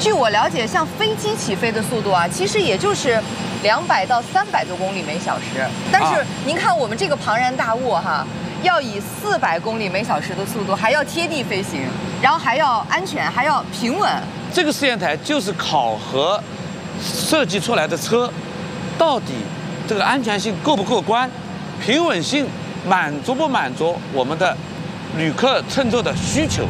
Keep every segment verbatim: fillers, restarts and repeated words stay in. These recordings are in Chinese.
据我了解，像飞机起飞的速度啊，其实也就是两百到三百多公里每小时。但是您看我们这个庞然大物哈，要以四百公里每小时的速度，还要贴地飞行，然后还要安全，还要平稳。 这个试验台就是考核设计出来的车，到底这个安全性够不够关，平稳性满足不满足我们的旅客乘坐的需求。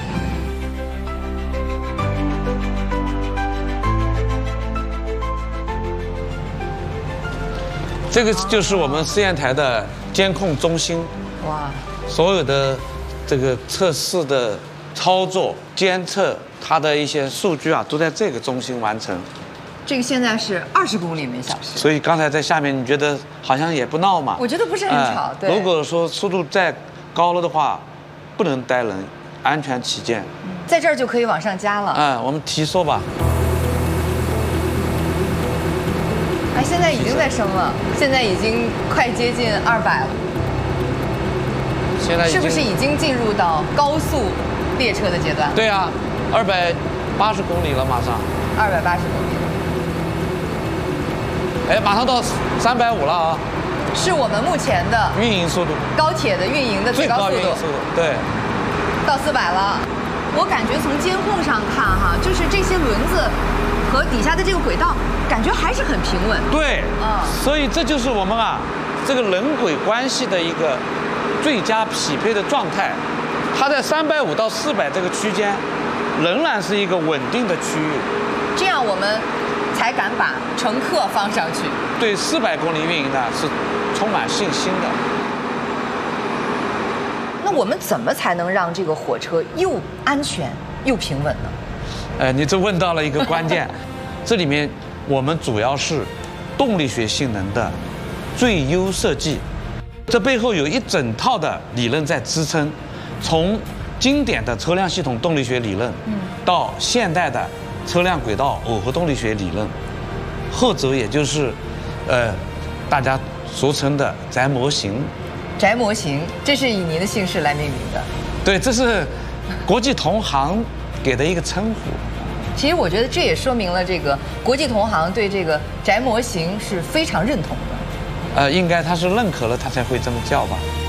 这个就是我们试验台的监控中心，哇，所有的这个测试的操作、监测，它的一些数据啊，都在这个中心完成。 这个现在是二十公里每小时， 所以刚才在下面，你觉得好像也不闹嘛？ 我觉得不是很吵。对。 如果说速度再高了的话，不能待人，安全起见。 在这儿就可以往上加了。 嗯，我们提速吧。 哎，现在已经在升了，现在已经快接近二百了。 现在是不是已经进入到高速列车的阶段？ 对啊，二百八十公里了，马上。 二百八十公里。 哎，马上到三百五了啊！ 是我们目前的运营速度， 高铁的运营的最高速度。 最高运营速度，对。 到四百了。我感觉从监控上看哈，就是这些轮子和底下的这个轨道，感觉还是很平稳。 对，啊，所以这就是我们啊这个人轨关系的一个最佳匹配的状态。它在三百五到四百这个区间，仍然是一个稳定的区域。 这样我们才敢把乘客放上去。 对四百公里运营呢是充满信心的。 那我们怎么才能让这个火车又安全又平稳呢？ 呃，你这问到了一个关键，这里面我们主要是动力学性能的最优设计，这背后有一整套的理论在支撑，从经典的车辆系统动力学理论，到现代的车辆轨道耦合动力学理论，后者也就是，呃，大家俗称的宅模型。 宅模型，这是以您的姓氏来命名的。 对，这是国际同行给的一个称呼。 其实我觉得这也说明了这个国际同行对这个宅模型是非常认同的。 呃，应该他是认可了，他才会这么叫吧。